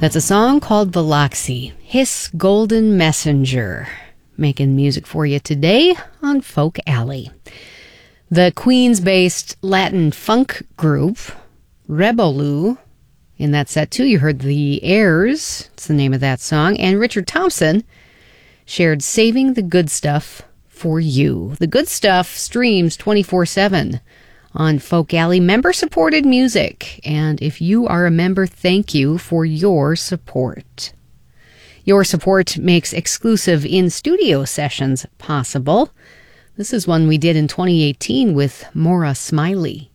That's a song called Biloxi, His Golden Messenger, making music for you today on Folk Alley. The Queens-based Latin funk group, Rebolu, in that set too, you heard The Airs, it's the name of that song, and Richard Thompson shared Saving the Good Stuff for You. The Good Stuff streams 24/7 on Folk Alley, member-supported music. And if you are a member, thank you for your support. Your support makes exclusive in-studio sessions possible. This is one we did in 2018 with Maura Smiley.